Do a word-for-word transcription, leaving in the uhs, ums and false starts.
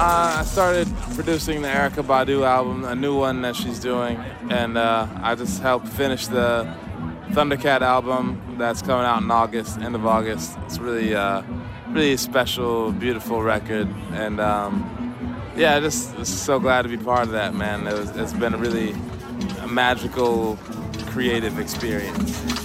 Uh, I started producing the Erykah Badu album, a new one that she's doing, and uh, I just helped finish the Thundercat album that's coming out in August, end of August. It's really, uh, really special, beautiful record, and um, yeah, just, just so glad to be part of that, man. It was, it's been a really a magical, creative experience.